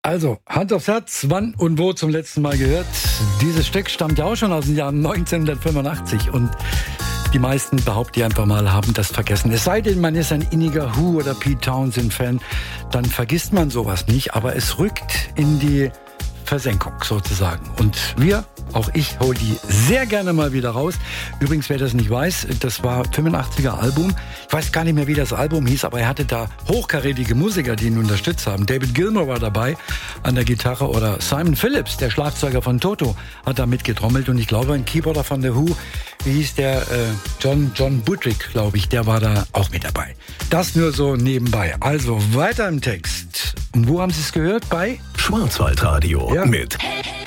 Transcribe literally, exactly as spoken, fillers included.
Also, Hand aufs Herz, wann und wo zum letzten Mal gehört? Dieses Stück stammt ja auch schon aus dem Jahr neunzehnhundertfünfundachtzig und die meisten, behaupte ich einfach mal, haben das vergessen. Es sei denn, man ist ein inniger Who- oder Pete Townshend-Fan, dann vergisst man sowas nicht, aber es rückt in die Versenkung sozusagen. Und wir, auch ich, hole die sehr gerne mal wieder raus. Übrigens, wer das nicht weiß, das war fünfundachtziger Album. Ich weiß gar nicht mehr, wie das Album hieß, aber er hatte da hochkarätige Musiker, die ihn unterstützt haben. David Gilmour war dabei an der Gitarre oder Simon Phillips, der Schlagzeuger von Toto, hat da mitgetrommelt. Und ich glaube, ein Keyboarder von The Who, wie hieß der, äh, John, John Buttrick, glaube ich, der war da auch mit dabei. Das nur so nebenbei. Also, weiter im Text. Und wo haben Sie es gehört? Bei Schwarzwaldradio ja. mit